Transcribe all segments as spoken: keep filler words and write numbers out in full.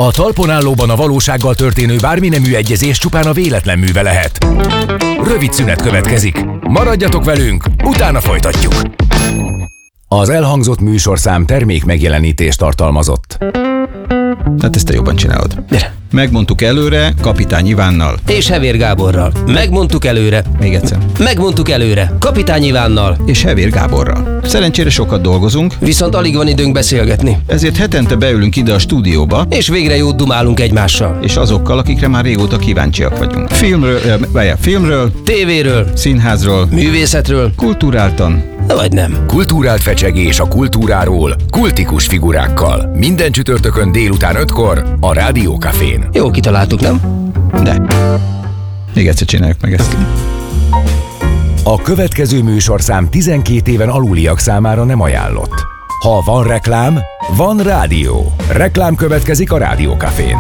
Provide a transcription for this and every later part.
A talpon állóban a valósággal történő bármi nemű egyezés csupán a véletlen műve lehet. Rövid szünet következik. Maradjatok velünk, utána folytatjuk. Az elhangzott műsorszám termék megjelenítést tartalmazott. Hát ezt te jobban csinálod. Gyere. Megmondtuk előre Kapitány Ivánnal. És Hevér Gáborral. Megmondtuk előre. Még egyszer. Megmondtuk előre. Kapitány Ivánnal. És Hevér Gáborral. Szerencsére sokat dolgozunk, Viszont alig van időnk beszélgetni. ezért hetente beülünk ide a stúdióba, És végre jót dumálunk egymással. és azokkal, akikre már régóta kíváncsiak vagyunk. Filmről, eh, filmről, Tévéről, színházról, művészetről, kulturáltan. vagy nem. Kulturált fecsegés a kultúráról, kultikus figurákkal. Minden csütörtökön délután ötkor a Rádió Cafén. Jó kitaláltuk, nem? De. Még egyszer csináljuk meg ezt. A következő műsorszám tizenkét éven aluliak számára nem ajánlott. Ha van reklám, van rádió. Reklám következik a Rádió Cafén.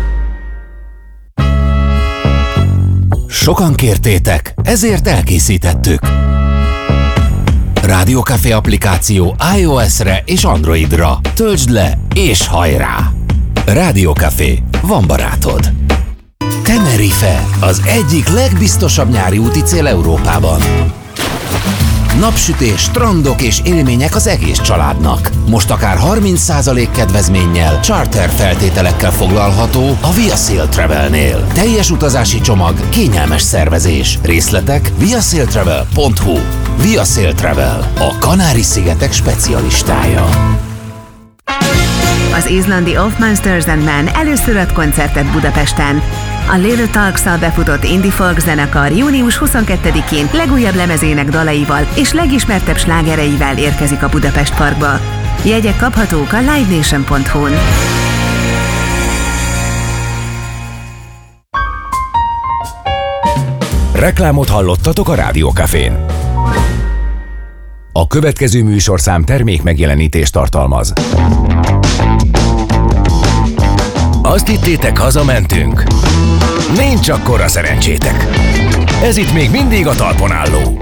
Sokan kértétek, ezért elkészítettük. Rádió Café applikáció iOS-re és Androidra. Töltsd le és hajrá! Rádió Café, van barátod. Tenerife, az egyik legbiztosabb nyári úti cél Európában. Napsütés, strandok és élmények az egész családnak. Most akár harminc százalék kedvezménnyel, charter feltételekkel foglalható a ViaSail Travelnél. Teljes utazási csomag, kényelmes szervezés. Részletek viasailtravel pont hu. ViaSail Travel, a Kanári-szigetek specialistája. Az izlandi Of Monsters and Men először ad koncertet Budapesten. A Little Talks-szal befutott indie folk zenekar június huszonkettedikén legújabb lemezének dalaival és legismertebb slágereivel érkezik a Budapest Parkba. Jegyek kaphatók a live nation pont hu-n. Reklámot hallottatok a Rádió Cafén. A következő műsorszám termék megjelenítést tartalmaz. Azt hittétek, hazamentünk? Nincs akkora szerencsétek. Ez itt még mindig a talpon álló.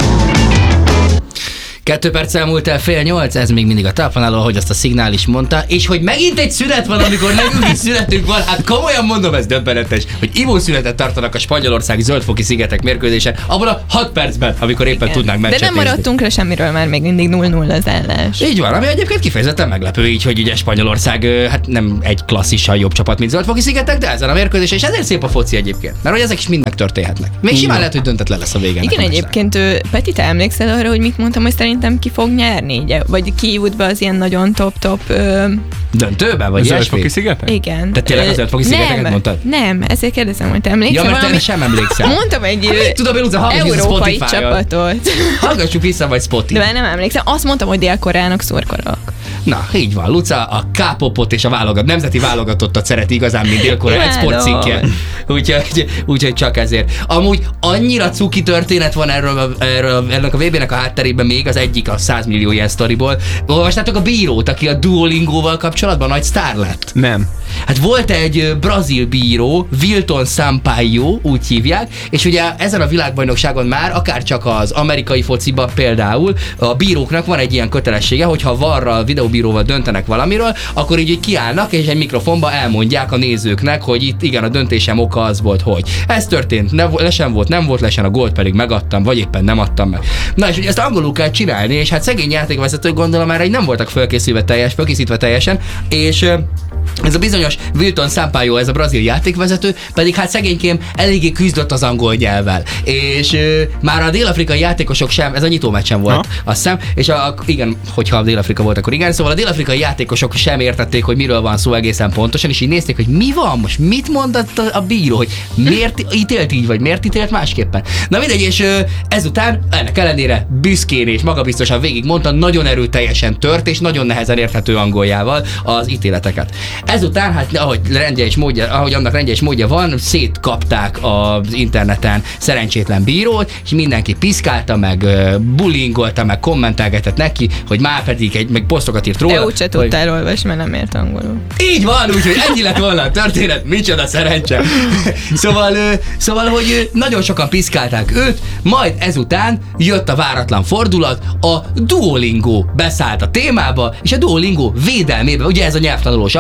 Kettő perc elmúlt el fél nyolc, ez még mindig a telefonáló, ahogy azt a Szignál is mondta, és hogy megint egy szünet van, amikor nekünk is szünetünk van, hát komolyan mondom, ez döbbenetes, hogy imószünetet tartanak a Spanyolország Zöldfoki szigetek mérkőzésen, abban a hat percben, amikor éppen Igen. tudnánk meccset De nem nézni. maradtunk le semmiről, már még mindig null null az állás. Így van, ami egyébként kifejezetten meglepő, így, hogy ugye Spanyolország hát nem egy klasszissal jobb csapat, mint Zöldfoki szigetek, de ezen a mérkőzés, és ezért szép a foci egyébként, mert hogy ezek is mind megtörténhetnek. Még simán lehet, hogy döntetlen lesz a vége. Igen, egyébként ő, Peti, te emlékszel arra, hogy mit mondtam, hogy szerintem ki fog nyerni? Ugye? Vagy ki jut be az ilyen nagyon top-top... Ö... Döntőben, vagy Zöldfoki szigetek? Igen. Te tényleg a Zöldfoki szigeteket nem, mondtad? Nem, ezért kérdezem, hogy te emlékszel Ja, mert valami... te sem emlékszel. Mondtam egy Hát, tudom, én úgy hallgassuk európai Spotify-on. csapatot. Hallgassuk vissza, vagy Spotify. De már nem emlékszem. Azt mondtam, hogy Dél-Koreának szurkolok. Na, így van. Luca a K-popot és a válogat, nemzeti válogatottat szereti igazán, mint Dél-Korea egy sportcikkje. Úgyhogy, úgyhogy csak ezért. Amúgy annyira cuki történet van erről, erről ennek a vé bének a hátterében még, az egyik a száz millió ilyen sztoriból. Olvastátok a bírót, aki a Duolingóval kapcsolatban nagy sztár lett? Nem. Hát volt egy brazil bíró, Wilton Sampaio, úgy hívják, és ugye ezen a világbajnokságon már, akár csak az amerikai fociban például, a bíróknak van egy ilyen kötelessége, hogyha varral, videóbíróval döntenek valamiről, akkor így, így kiállnak, és egy mikrofonba elmondják a nézőknek, hogy itt igen, a döntésem oka az volt, hogy ez történt, ne, lesen volt, nem volt lesen, a gólt pedig megadtam, vagy éppen nem adtam meg. Na és ugye ezt angolul kell csinálni, és hát szegény játékvezetők gondolom már így nem voltak fölkészülve teljes, fölkészítve teljesen, és ez a bizonyos Wilton Sampaio, ez a brazil játékvezető, pedig hát szegénykém eléggé küzdött az angol nyelvvel. És ö, már a dél-afrikai játékosok sem, ez a nyitó meccsen volt, ha? Azt hiszem, és a, igen, hogyha a Dél-Afrika volt, akkor igen, szóval a dél-afrikai játékosok sem értették, hogy miről van szó egészen pontosan, és így nézték, hogy mi van most, mit mondott a, a bíró, hogy miért ítélt így, vagy miért ítélt másképpen. Na mindegy, és ö, ezután ennek ellenére büszkén és magabiztosan végig mondta, nagyon erőteljesen tört, és nagyon nehezen érthető angoljával az ítéleteket. Ezután, hát ahogy rendje és módja, ahogy annak rendje és módja van, szétkapták az interneten szerencsétlen bírót, és mindenki piszkálta, meg bullyingolta, meg kommentelgetett neki, hogy már pedig egy, meg posztokat írt róla. Te úgyse hogy... tudtál olvasni, mert nem ért angolul. Így van, úgyhogy ennyi lett volna a történet, micsoda szerencse. Szóval, szóval, hogy nagyon sokan piszkálták őt, majd ezután jött a váratlan fordulat, a Duolingo beszállt a témába, és a Duolingo védelmébe, ugye ez a nyelvtanulós applikáció,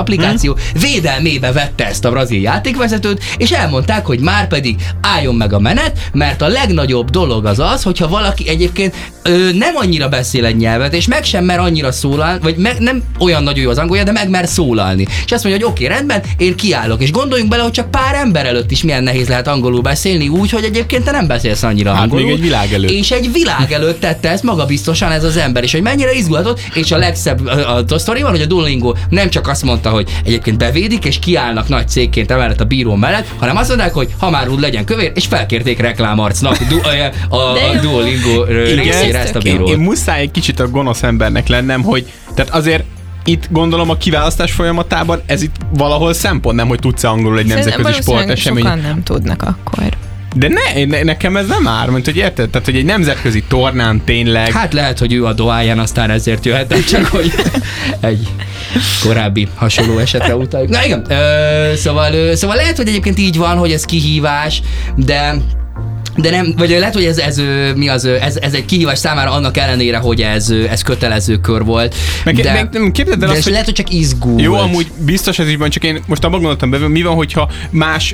federáció védelmébe vette ezt a brazil játékvezetőt, és elmondták, hogy már pedig álljon meg a menet, mert a legnagyobb dolog az az, hogyha valaki egyébként ö, nem annyira beszél egy nyelvet, és meg sem mer annyira szólalni, vagy meg, nem olyan nagyon jó az angolja, de meg mer szólalni. És azt mondja, hogy oké, okay, rendben, én kiállok. És gondoljunk bele, hogy csak pár ember előtt is milyen nehéz lehet angolul beszélni, úgy, hogy egyébként te nem beszélsz annyira hát angolul. még egy világ előtt. És egy világ előtt tette ezt magabiztosan ez az ember, és hogy mennyire izgulatott, és a legszebb a, a sztoriban, hogy a Duolingo nem csak azt mondta, hogy egyébként bevédik, és kiállnak nagy cégként emellett a bíró mellett, hanem azt mondták, hogy ha már úgy legyen kövér, és felkérték reklámarcnak du, a, a, a Duolingo részére ezt a bírót. Én, én muszáj egy kicsit a gonosz embernek lennem, hogy tehát azért itt gondolom a kiválasztás folyamatában ez itt valahol szempont, nem, hogy tudsz-e angolul egy nemzetközi sportesemény. Sokan nem tudnak akkor. De ne, ne, nekem ez nem ár, mint hogy érted? Tehát, hogy egy nemzetközi tornán tényleg... Hát lehet, hogy ő a doáján, aztán ezért jöhetett, csak hogy egy korábbi hasonló esetre utaljuk. Na igen, ö, szóval, ö, szóval lehet, hogy egyébként így van, hogy ez kihívás, de... De nem, vagy lehet, hogy ez, ez, mi az, ez, ez egy kihívás számára annak ellenére, hogy ez, ez kötelező kör volt. Meg, de meg nem képzeld el de azt, hogy lehet, hogy csak izgult. Jó, amúgy biztos ez is van, csak én most abban gondoltam be, mi van, hogyha más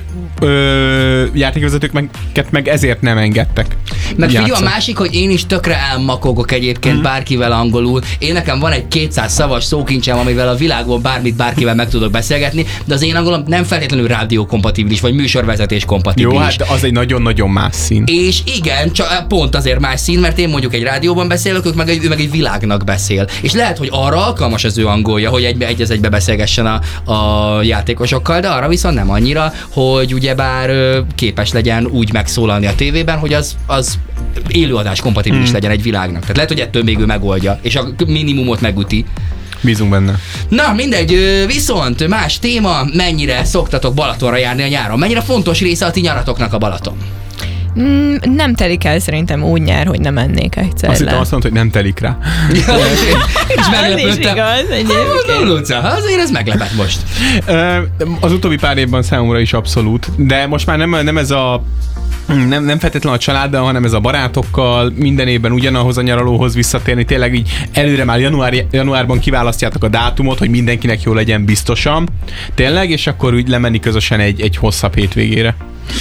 ö, játékvezetők meg, meg ezért nem engedtek. Meg figyelj, a másik, hogy én is tökre elmakogok egyébként mm. bárkivel angolul. Én nekem van egy kétszáz szavas szókincsem, amivel a világon bármit bárkivel meg tudok beszélgetni, de az én angolom nem feltétlenül rádiókompatibilis, vagy műsorvezetés kompatibilis. Jó, hát az egy nagyon-nagyon más szín. És igen, csak pont azért más szín, mert én mondjuk egy rádióban beszélök, ők meg egy, ő meg egy világnak beszél. És lehet, hogy arra alkalmas az ő angolja, hogy egybe egy az egybe beszélgessen a, a játékosokkal, de arra viszont nem annyira, hogy ugyebár képes legyen úgy megszólalni a tévében, hogy az, az élőadás kompatibilis hmm. legyen egy világnak. Tehát lehet, hogy ettől még ő megoldja, és a minimumot megüti. Bízunk benne. Na, mindegy, viszont más téma, mennyire szoktatok Balatonra járni a nyáron? Mennyire fontos része a ti nyaratoknak a Balaton? Mm, nem telik el szerintem úgy nyár, hogy nem mennék egyszer. Azt hittem azt mondta, hogy nem telik rá. És meglepődtem. Az is igaz, egyébként. Luca, azért ez meglepett most. Az utóbbi pár évben számomra is abszolút, de most már nem, nem ez a Nem, nem feltétlenül a családdal, hanem ez a barátokkal, minden évben ugyanahoz a nyaralóhoz visszatérni, tényleg így előre már január, januárban kiválasztjátok a dátumot, hogy mindenkinek jó legyen biztosan, tényleg, és akkor úgy lemenni közösen egy, egy hosszabb hétvégére.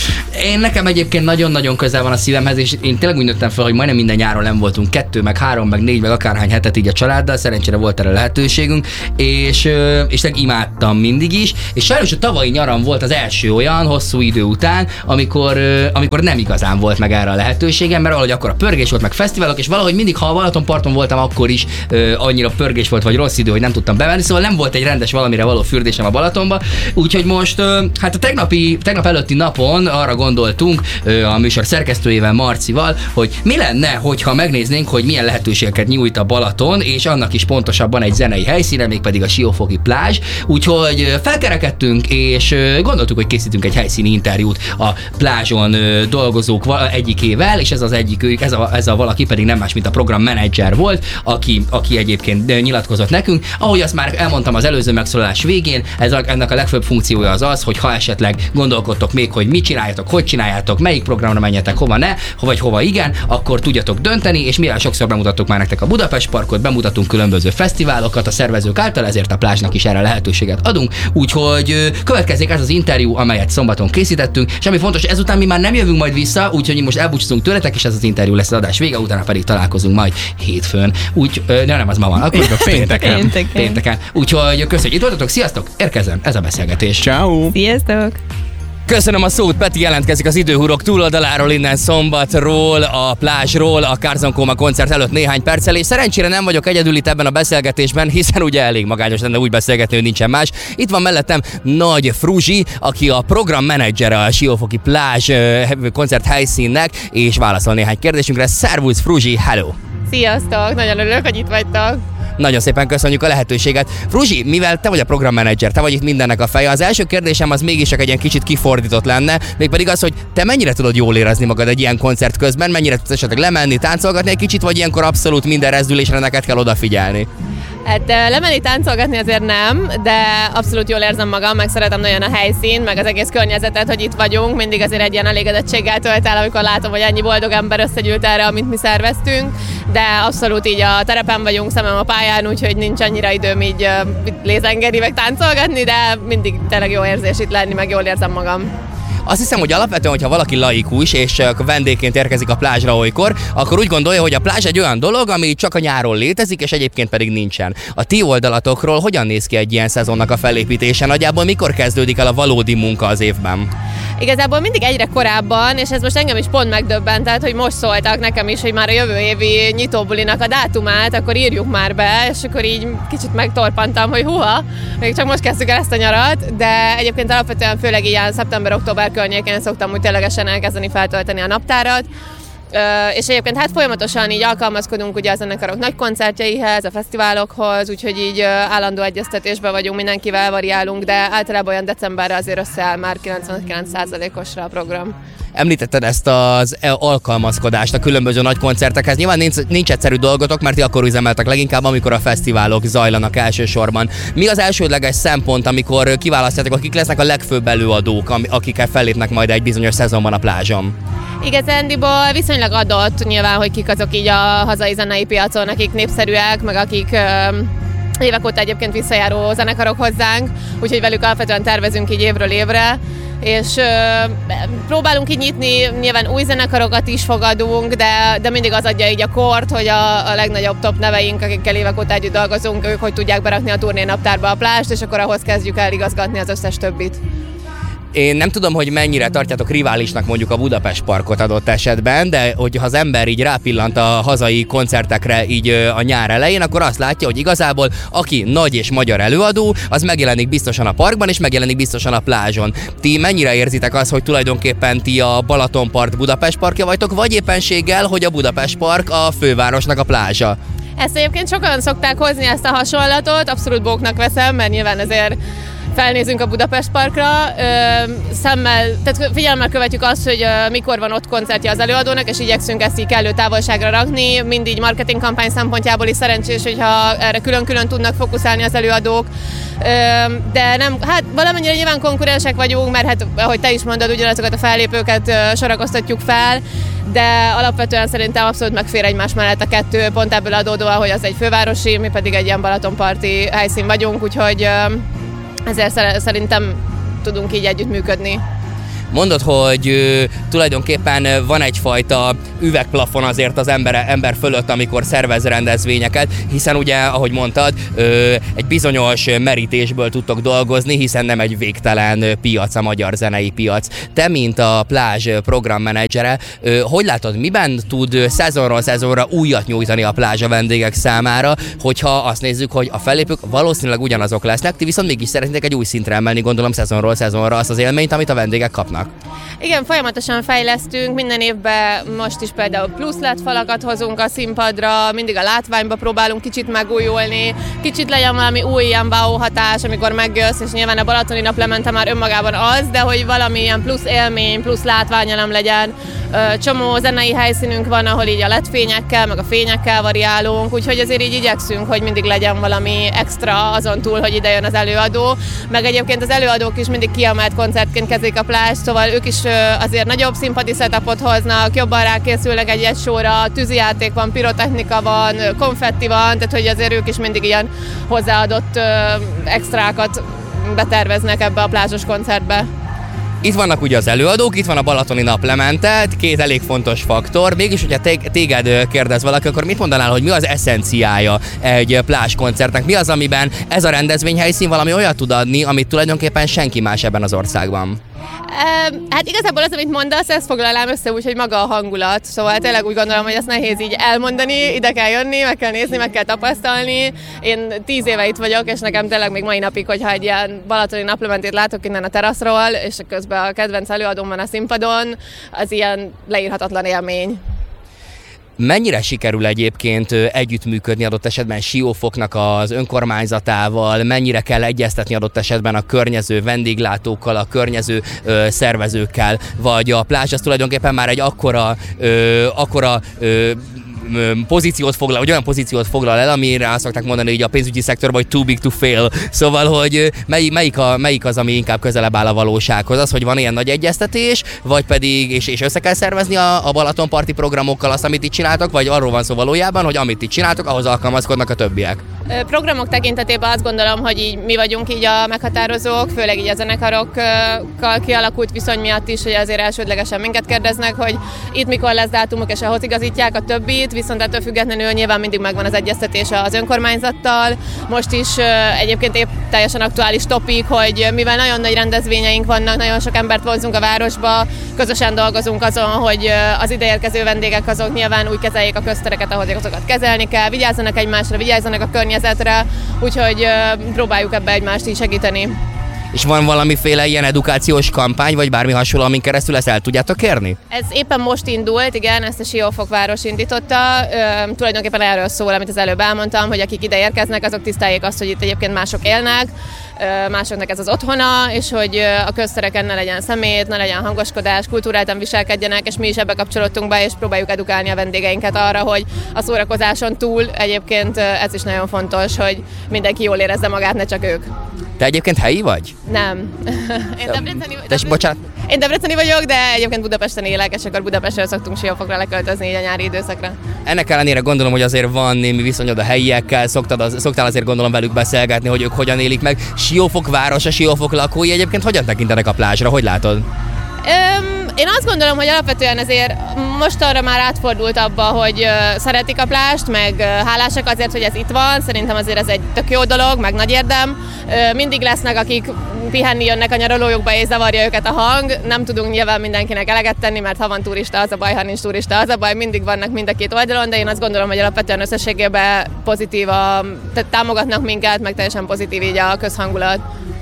Én nekem egyébként nagyon-nagyon közel van a szívemhez, és én tényleg úgy nőttem fel, hogy majdnem minden nyáron nem voltunk kettő, meg három, meg négy, meg akárhány hetet így a családdal, szerencsére volt erre lehetőségünk, és, és imádtam mindig is, és sajnos a tavalyi nyaram volt az első olyan hosszú idő után, amikor, amikor nem igazán volt meg erre a lehetőségem, mert valahogy akkor a pörgés volt, meg fesztiválok, és valahogy mindig, ha a Balatonparton voltam, akkor is annyira pörgés volt, vagy rossz idő, hogy nem tudtam bevenni, szóval nem volt egy rendes valamire való fürdésem a Balatonba, úgyhogy most hát a tegnapi, tegnap előtti napon arra gondoltunk a műsor szerkesztőjével, Marcival, hogy mi lenne, hogyha megnéznénk, hogy milyen lehetőségeket nyújt a Balaton, és annak is pontosabban egy zenei helyszíne, mégpedig a Siófoki plázs. Úgyhogy felkerekedtünk, és gondoltuk, hogy készítünk egy helyszíni interjút a plázson dolgozók egyikével, és ez az egyik, ez a, ez a valaki pedig nem más, mint a programmenedzser volt, aki, aki egyébként nyilatkozott nekünk. Ahogy azt már elmondtam az előző megszólalás végén, ez a, ennek a legfőbb funkciója az az, hogy ha esetleg gondolkodtok még, hogy mit csináljátok, hogy csináljátok, melyik programra menjetek, hova ne, vagy hova igen, akkor tudjatok dönteni, és mivel sokszor bemutattuk már nektek a Budapest Parkot, bemutatunk különböző fesztiválokat a szervezők által, ezért a plázsnak is erre lehetőséget adunk, úgyhogy következik ez az interjú, amelyet szombaton készítettünk, és ami fontos, ezután mi már nem jövünk majd vissza, úgyhogy most elbúcsúzunk tőletek, és ez az interjú lesz az adás vége, utána pedig találkozunk majd hétfőn. Úgy, ö, nem, nem, az ma van, akkor pénteken. Pénteken. Pénteken. Úgyhogy köszönjük, itt voltatok, sziasztok, érkezem, ez a beszélgetés. Ciao. Sziasztok! Köszönöm a szót, Peti jelentkezik az időhurok túloldaláról, innen szombatról, a plázsról, a Curzon Coma koncert előtt néhány perccel, és szerencsére nem vagyok egyedül itt ebben a beszélgetésben, hiszen ugye elég magányos lenne úgy beszélgetni, hogy nincsen más. Itt van mellettem Nagy Fruzsi, aki a programmenedzsere a Siófoki plázs koncert helyszínnek, és válaszol néhány kérdésünkre. Szervusz Fruzsi, hello! Sziasztok, nagyon örülök, hogy itt vagytok. Nagyon szépen köszönjük a lehetőséget. Fruzsi, mivel te vagy a programmenedzser, te vagy itt mindennek a feje, az első kérdésem az mégis csak egy ilyen kicsit kifordított lenne, mégpedig az, hogy te mennyire tudod jól érezni magad egy ilyen koncert közben, mennyire tudsz esetleg lemenni, táncolgatni egy kicsit, vagy ilyenkor abszolút minden rezdülésre neked kell odafigyelni? Hát lemenni táncolgatni azért nem, de abszolút jól érzem magam, meg szeretem nagyon a helyszín, meg az egész környezetet, hogy itt vagyunk. Mindig azért egy ilyen elégedettséggel tölt el, amikor látom, hogy ennyi boldog ember összegyűlt erre, amit mi szerveztünk, de abszolút így a terepen vagyunk, szemem a pályán, úgyhogy nincs annyira időm így uh, lézengeni, meg táncolgatni, de mindig tényleg jó érzés itt lenni, meg jól érzem magam. Azt hiszem, hogy alapvetően, hogyha valaki laikus és vendégként érkezik a plázsra olykor, akkor úgy gondolja, hogy a plázs egy olyan dolog, ami csak a nyáron létezik, és egyébként pedig nincsen. A ti oldalatokról hogyan néz ki egy ilyen szezonnak a felépítése? Nagyjából mikor kezdődik el a valódi munka az évben? Igazából mindig egyre korábban, és ez most engem is pont megdöbbent, tehát hogy most szóltak nekem is, hogy már a jövő évi nyitóbulinak a dátumát, akkor írjuk már be, és akkor így kicsit megtorpantam, hogy huha, még csak most kezdtük el ezt a nyarat, de egyébként alapvetően főleg ilyen szeptember-október környékén szoktam úgy ténylegesen elkezdeni feltölteni a naptárat. Uh, és egyébként hát folyamatosan így alkalmazkodunk ugye a zenekarok nagy koncertjeihez, a fesztiválokhoz, úgyhogy így uh, állandó egyeztetésben vagyunk, mindenkivel variálunk, de általában olyan decemberre azért összeáll már kilencvenkilenc százalékosra a program. Említetted ezt az alkalmazkodást a különböző nagy koncertekhez. Nyilván nincs, nincs egyszerű dolgotok, mert ti akkor üzemeltek leginkább, amikor a fesztiválok zajlanak elsősorban. Mi az elsődleges szempont, amikor kiválasztjátok, akik lesznek a legfőbb előadók, akikkel fellépnek majd egy bizonyos szezonban a plázson? Igazándiból viszonylag adott nyilván, hogy kik azok így a hazai zenei piacon, akik népszerűek, meg akik ö, évek óta egyébként visszajáró zenekarok hozzánk, úgyhogy velük alapvetően tervezünk így évről évre, és ö, próbálunk így nyitni, nyilván új zenekarokat is fogadunk, de, de mindig az adja így a kort, hogy a, a legnagyobb top neveink, akikkel évek óta együtt dolgozunk, ők hogy tudják berakni a turnénaptárba a plást, és akkor ahhoz kezdjük el igazgatni az összes többit. Én nem tudom, hogy mennyire tartjátok riválisnak mondjuk a Budapest Parkot adott esetben, de hogyha az ember így rápillant a hazai koncertekre így a nyár elején, akkor azt látja, hogy igazából aki nagy és magyar előadó, az megjelenik biztosan a parkban, és megjelenik biztosan a plázson. Ti mennyire érzitek azt, hogy tulajdonképpen ti a Balatonpart Budapest Parkja vagytok, vagy éppenséggel, hogy a Budapest Park a fővárosnak a plázsa? Ezt egyébként sokan szokták hozni ezt a hasonlatot, abszolút bóknak veszem, mert nyilván azért felnézünk a Budapest Parkra, szemmel, tehát figyelemmel követjük azt, hogy mikor van ott koncertje az előadónak, és igyekszünk ezt így kellő távolságra rakni. Mindig marketing kampány szempontjából is szerencsés, hogyha erre külön-külön tudnak fókuszálni az előadók. De nem, hát valamennyire nyilván konkurensek vagyunk, mert hát, ahogy te is mondod, ugyanazokat a fellépőket sorakoztatjuk fel, de alapvetően szerintem abszolút megfér egymás mellett a kettő, pont ebből adódóan, hogy az egy fővárosi, mi pedig egy ilyen balatonparti helyszín vagyunk, úgyhogy ezért szerintem tudunk így együttműködni. Mondod, hogy ö, tulajdonképpen van egyfajta üvegplafon azért az ember, ember fölött, amikor szervez rendezvényeket, hiszen ugye, ahogy mondtad, ö, egy bizonyos merítésből tudtok dolgozni, hiszen nem egy végtelen piac a magyar zenei piac. Te, mint a plázs programmenedzsere, ö, hogy látod, miben tud szezonról szezonra újat nyújtani a plázs a vendégek számára, hogyha azt nézzük, hogy a fellépők valószínűleg ugyanazok lesznek, ti viszont mégis szeretnék egy új szintre emelni, gondolom szezonról szezonra azt az élményt, amit a vendégek kapnak. Igen, folyamatosan fejlesztünk, minden évben most is például plusz led falakat hozunk a színpadra, mindig a látványba próbálunk kicsit megújulni, kicsit legyen valami új ilyen wow hatás, amikor megjössz, és nyilván a Balatoni Naplemente már önmagában az, de hogy valami ilyen plusz élmény, plusz látványelem legyen. Csomó zenei helyszínünk van, ahol így a led fényekkel, meg a fényekkel variálunk, úgyhogy azért így igyekszünk, hogy mindig legyen valami extra azon túl, hogy ide jön az előadó, meg egyébként az előadók is mindig kiemelt koncertként kezdik a plást, szóval ők is azért nagyobb színpadi setupot hoznak, jobban rákészülnek egy-egy sorra, tűzijáték van, pirotechnika van, konfetti van, tehát hogy azért ők is mindig ilyen hozzáadott extrákat beterveznek ebbe a plázsos koncertbe. Itt vannak ugye az előadók, itt van a Balatoni Naplemente, két elég fontos faktor. Mégis, hogyha téged kérdez valaki, akkor mit mondanál, hogy mi az eszenciája egy plázs koncertnek? Mi az, amiben ez a rendezvényhelyszín valami olyat tud adni, amit tulajdonképpen senki más ebben az országban? Hát igazából az, amit mondasz, ezt foglalám össze úgy, hogy maga a hangulat. Szóval tényleg úgy gondolom, hogy ezt nehéz így elmondani, ide kell jönni, meg kell nézni, meg kell tapasztalni. Én tíz éve itt vagyok, és nekem tényleg még mai napig, hogyha egy ilyen Balatoni Naplementét látok innen a teraszról, és közben a kedvenc előadóm van a színpadon, az ilyen leírhatatlan élmény. Mennyire sikerül egyébként együttműködni adott esetben Siófoknak az önkormányzatával, mennyire kell egyeztetni adott esetben a környező vendéglátókkal, a környező ö, szervezőkkel, vagy a plázs az tulajdonképpen már egy akkora, ö, akkora ö, pozíciót foglal, vagy olyan pozíciót foglal el, amire azt szokták mondani így a pénzügyi szektorban, hogy too big to fail. Szóval, hogy mely, melyik, a, melyik az, ami inkább közelebb áll a valósághoz? Az, hogy van ilyen nagy egyeztetés, vagy pedig, és, és össze kell szervezni a, a Balatonparti programokkal azt, amit itt csináltok, vagy arról van szó valójában, hogy amit itt csináltok, ahhoz alkalmazkodnak a többiek? Programok tekintetében azt gondolom, hogy így mi vagyunk így a meghatározók, főleg így a zenekarokkal kialakult viszony miatt is, hogy azért elsődlegesen minket kérdeznek, hogy itt mikor lesz dátumok, és ahhoz igazítják a többit, viszont ettől függetlenül nyilván mindig megvan az egyeztetés az önkormányzattal. Most is egyébként épp teljesen aktuális topik, hogy mivel nagyon nagy rendezvényeink vannak, nagyon sok embert vonzunk a városba, közösen dolgozunk azon, hogy az ideérkező vendégek azok nyilván úgy kezeljék a köztereket, ahogy azokat kezelni kell, vigyázzanak egymásra, vigyázzanak a környezetre, úgyhogy próbáljuk ebbe egymást így segíteni. És van valamiféle ilyen edukációs kampány, vagy bármi hasonló, amin keresztül ezt el tudjátok kérni? Ez éppen most indult, igen, ezt a Siófok város indította. Üm, tulajdonképpen erről szól, amit az előbb elmondtam, hogy akik ide érkeznek, azok tiszteljék azt, hogy itt egyébként mások élnek, másoknak ez az otthona, és hogy a köztereken ne legyen szemét, ne legyen hangoskodás, kultúráltan viselkedjenek, és mi is ebbe kapcsolódtunk be, és próbáljuk edukálni a vendégeinket arra, hogy a szórakozáson túl egyébként ez is nagyon fontos, hogy mindenki jól érezze magát, ne csak ők. Te egyébként helyi vagy? Nem. Én debreceni, Te, bocsánat. Én debreceni vagyok, de egyébként Budapesten élek, és akkor Budapestről szoktunk Siófokra leköltözni így a nyári időszakra. Ennek ellenére gondolom, hogy azért van némi viszonyod a helyiekkel, szoktad az, szoktál azért gondolom velük beszélgetni, hogy ők hogyan élik meg. Siófok városa, Siófok lakói egyébként hogyan tekintenek a plázsra, hogy látod? Öm, én azt gondolom, hogy alapvetően azért most arra már átfordult abba, hogy uh, szeretik a plást, meg uh, hálásak azért, hogy ez itt van. Szerintem azért ez egy tök jó dolog, meg nagy érdem. Uh, mindig lesznek, akik pihenni jönnek a nyaralójukba, és zavarja őket a hang. Nem tudunk nyilván mindenkinek eleget tenni, mert ha van turista, az a baj, ha nincs turista, az a baj. Mindig vannak mind a két oldalon, de én azt gondolom, hogy alapvetően összességében pozitív, a, tehát támogatnak minket, meg teljesen pozitív így a közhangulat.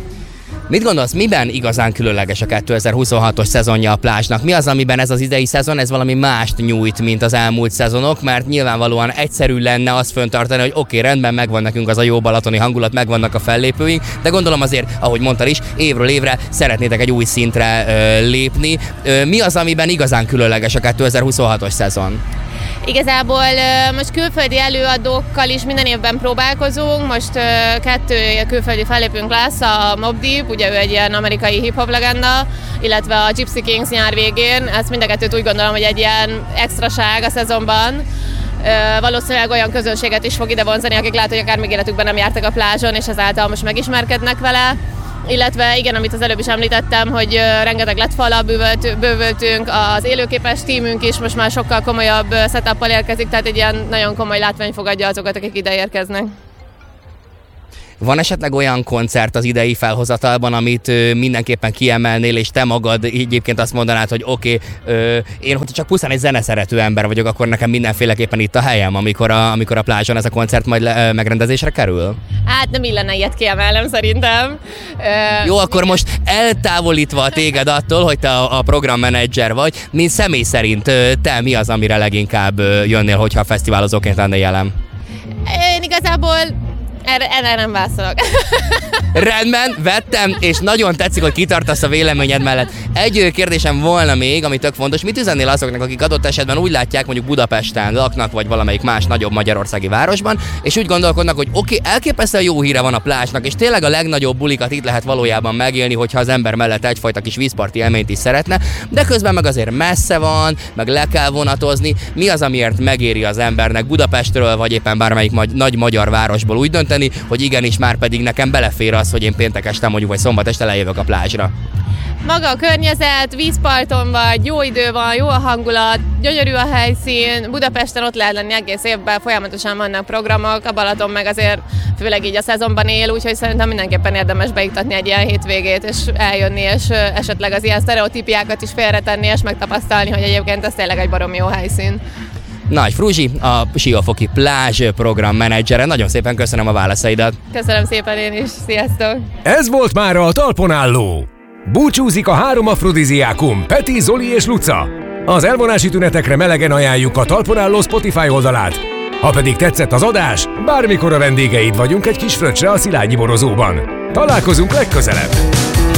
Mit gondolsz, miben igazán különleges a kétezer-huszonhatos szezonja a plázsnak? Mi az, amiben ez az idei szezon, ez valami mást nyújt, mint az elmúlt szezonok? Mert nyilvánvalóan egyszerű lenne azt föntartani, hogy oké, okay, rendben, megvan nekünk az a jó balatoni hangulat, megvannak a fellépőink, de gondolom azért, ahogy mondtad is, évről évre szeretnétek egy új szintre ö, lépni. Ö, mi az, amiben igazán különleges a kétezer-huszonhatos szezon? Igazából most külföldi előadókkal is minden évben próbálkozunk, most kettő külföldi fellépünk lesz, a Mobb Deep, ugye ő egy ilyen amerikai hip-hop legenda, illetve a Gypsy Kings nyár végén, ezt mind a kettőt úgy gondolom, hogy egy ilyen extraság a szezonban. Valószínűleg olyan közönséget is fog ide vonzani, akik lehet, hogy akár még életükben nem jártak a plázson, és ezáltal most megismerkednek vele. Illetve igen, amit az előbb is említettem, hogy uh, rengeteg lett fallal bővült, bővültünk, az élőképes tímünk is most már sokkal komolyabb setuppal érkezik, tehát egy ilyen nagyon komoly látvány fogadja azokat, akik ide érkeznek. Van esetleg olyan koncert az idei felhozatalban, amit ö, mindenképpen kiemelnél, és te magad egyébként azt mondanád, hogy oké, okay, én hogyha csak pusztán egy zeneszerető ember vagyok, akkor nekem mindenféleképpen itt a helyem, amikor a, amikor a plázson ez a koncert majd le, ö, megrendezésre kerül? Hát nem illene ilyet kiemelnem szerintem. Ö, Jó, akkor most eltávolítva téged attól, hogy te a, a programmenedzser vagy, mint személy szerint ö, te mi az, amire leginkább ö, jönnél, hogyha fesztiválozóként lennél jelen? Én igazából Erre, erre nem válaszolok. Rendben, vettem, és nagyon tetszik, hogy kitartasz a véleményed mellett. Egy kérdésem volna még, ami tök fontos. Mit üzennél azoknak, akik adott esetben úgy látják, mondjuk Budapesten laknak, vagy valamelyik más nagyobb magyarországi városban, és úgy gondolkodnak, hogy oké, okay, elképesztően jó híre van a plázsnak, és tényleg a legnagyobb bulikat itt lehet valójában megélni, hogyha az ember mellett egyfajta kis vízparti élményt is szeretne, de közben meg azért messze van, meg le kell vonatozni. Mi az, amiért megéri az embernek Budapestről, vagy éppen bármelyik magy- nagy magyar városból úgy dönteni, hogy igenis már pedig nekem belefér az, hogy én péntek este mondjuk, vagy szombat este lejövök a plázsra? Maga a környezet, vízparton vagy, jó idő van, jó a hangulat, gyönyörű a helyszín, Budapesten ott lehet lenni egész évben, folyamatosan vannak programok, a Balaton meg azért főleg így a szezonban él, úgyhogy szerintem mindenképpen érdemes beiktatni egy ilyen hétvégét, és eljönni, és esetleg az ilyen sztereotípiákat is félretenni, és megtapasztalni, hogy egyébként ez tényleg egy baromi jó helyszín. Nagy Fruzsi, a Siófoki plázs program menedzsere. Nagyon szépen köszönöm a válaszaidat. Köszönöm szépen én is, sziasztok! Ez volt már a Talpon Álló. Búcsúzik a három afrodiziákum, Peti, Zoli és Luca. Az elvonási tünetekre melegen ajánljuk a Talpon Álló Spotify oldalát. Ha pedig tetszett az adás, bármikor a vendégeid vagyunk egy kis fröccsre a Szilágyi borozóban. Találkozunk legközelebb!